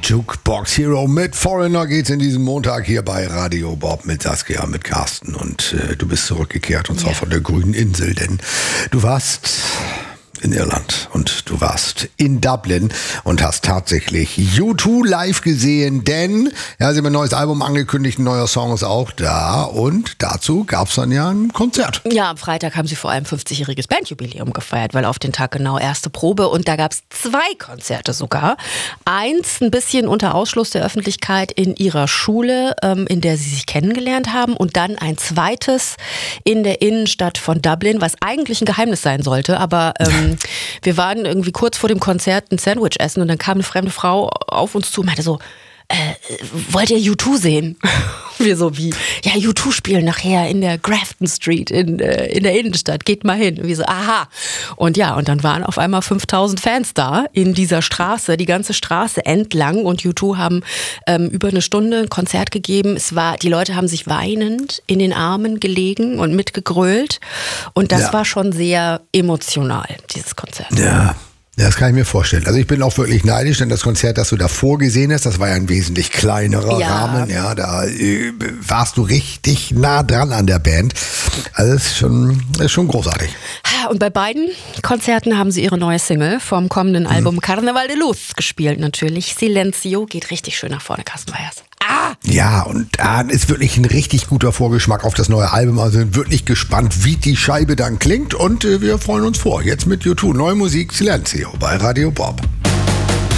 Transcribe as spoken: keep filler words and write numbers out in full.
Jukebox Hero mit Foreigner geht's in diesem Montag hier bei Radio Bob mit Saskia, mit Carsten und äh, du bist zurückgekehrt und zwar ja. von der grünen Insel, denn du warst in Irland und du warst in Dublin und hast tatsächlich U zwei live gesehen, denn ja, sie haben ein neues Album angekündigt, ein neuer Song ist auch da und dazu gab es dann ja ein Konzert. Ja, am Freitag haben sie vor allem fünfzigjähriges Bandjubiläum gefeiert, weil auf den Tag genau erste Probe und da gab es zwei Konzerte sogar. Eins ein bisschen unter Ausschluss der Öffentlichkeit in ihrer Schule, ähm, in der sie sich kennengelernt haben und dann ein zweites in der Innenstadt von Dublin, was eigentlich ein Geheimnis sein sollte, aber ähm, wir waren irgendwie kurz vor dem Konzert ein Sandwich essen und dann kam eine fremde Frau auf uns zu und meinte so, äh, wollt ihr U zwei sehen? Wir so wie, ja, U zwei spielen nachher in der Grafton Street in, äh, in der Innenstadt, geht mal hin. Und wir so, aha. Und ja, und dann waren auf einmal fünftausend Fans da in dieser Straße, die ganze Straße entlang und U zwei haben ähm, über eine Stunde ein Konzert gegeben. Es war, die Leute haben sich weinend in den Armen gelegen und mitgegrölt und das ja. war schon sehr emotional, dieses Konzert. Ja. Ja, das kann ich mir vorstellen. Also ich bin auch wirklich neidisch, denn das Konzert, das du davor gesehen hast, das war ja ein wesentlich kleinerer ja. Rahmen. Ja, da äh, warst du richtig nah dran an der Band. Also das ist schon, das ist schon großartig. Und bei beiden Konzerten haben sie ihre neue Single vom kommenden Album mhm. Carnaval de Luz gespielt natürlich. Silencio geht richtig schön nach vorne, Carsten Weyers. Ah! Ja, und da ist wirklich ein richtig guter Vorgeschmack auf das neue Album. Also sind wirklich gespannt, wie die Scheibe dann klingt. Und äh, wir freuen uns vor. Jetzt mit U zwei. Neue Musik, Silencio bei Radio Bob.